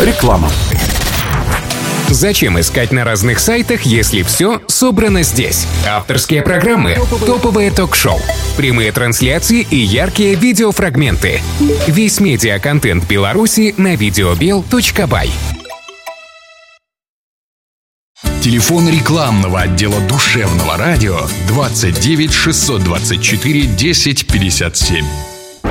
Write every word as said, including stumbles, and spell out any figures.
Реклама. Зачем искать на разных сайтах, если все собрано здесь? Авторские программы, топовые ток-шоу, прямые трансляции и яркие видеофрагменты. Весь медиаконтент Беларуси на видеобел точка бай. Телефон рекламного отдела душевного радио двадцать девять шестьсот двадцать четыре десять пятьдесят семь.